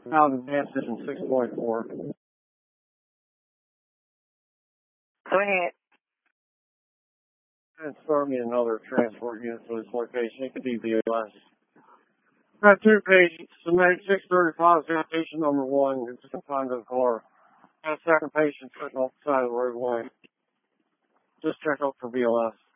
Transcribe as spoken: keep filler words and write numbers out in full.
Now advanced in six point four. Go ahead. Transfer me another transport unit to this location. It could be B O S. Got two patients. Submitted six thirty-five, sanitation number one. It's just time to the car. Got a second patient sitting off the side of the roadway. Just check out for B O S.